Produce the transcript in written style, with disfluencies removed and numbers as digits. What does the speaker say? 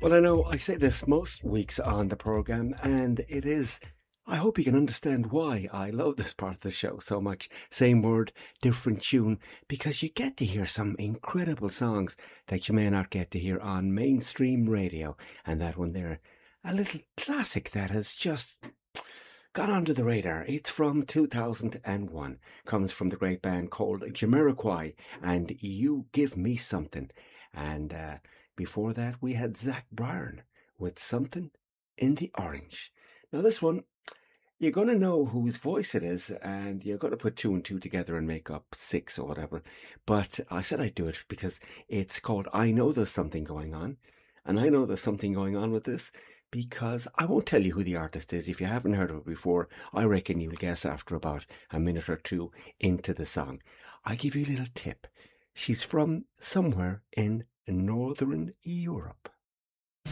Well, I know I say this most weeks on the program, and it is. I hope you can understand why I love this part of the show so much. Same word, different tune, because you get to hear some incredible songs that you may not get to hear on mainstream radio. And that one there, a little classic that has just gone under the radar. It's from 2001, comes from the great band called Jamiroquai, and You Give Me Something. And before that, we had Zach Bryan with Something in the Orange. Now, this one, you're going to know whose voice it is, and you're going to put two and two together and make up six or whatever. But I said I'd do it because it's called I Know There's Something Going On. And I know there's something going on with this because I won't tell you who the artist is. If you haven't heard of it before, I reckon you'll guess after about a minute or two into the song. I'll give you a little tip. She's from somewhere in Northern Europe.